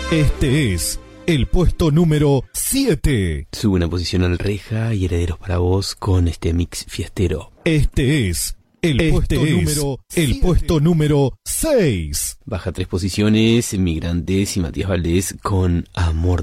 Este es el puesto número 7. Sube una posición al Reja y Herederos para vos con este mix fiestero. Este es el puesto número 6. Baja 3 posiciones, Migrantes y Matías Valdés con Amor